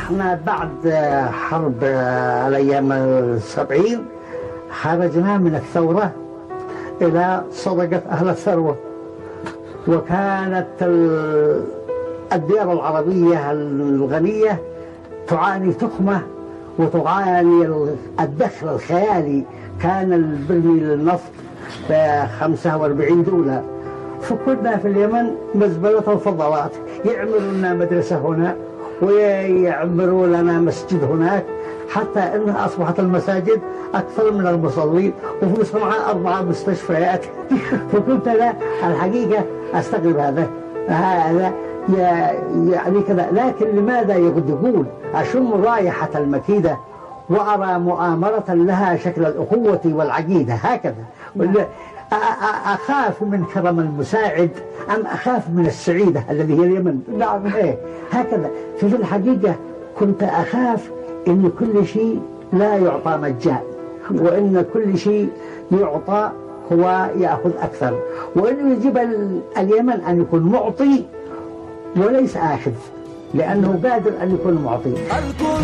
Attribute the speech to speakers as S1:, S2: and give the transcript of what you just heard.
S1: احنا بعد حرب الأيام ال70 خرجنا من الثورة إلى صدقة أهل الثروة، وكانت الديار العربية الغنية تعاني تخمة وتعاني الدخل الخيالي. كان البرميل النفط ب$45، فكنا في اليمن مزبلة الفضلات، يعملوا لنا مدرسة هنا ويعملوا لنا مسجد هناك، حتى أنها أصبحت المساجد أكثر من المصلين، وفي صنعاء 4 مستشفيات. فكنت لا الحقيقة أستغرب هذا يعني كذا. لكن لماذا يقول أشم رائحة المكيدة وأرى مؤامرة لها شكل الأخوة والعقيدة هكذا؟ أخاف من كرم المساعد أم أخاف من السعيدة الذي هي اليمن؟ نعم هكذا. في الحقيقة كنت أخاف إن كل شيء لا يعطى مجان، وإن كل شيء يعطى هو يأخذ أكثر، وإنه يجب اليمن أن يكون معطي وليس آخذ، لأنه قادر أن يكون معطي.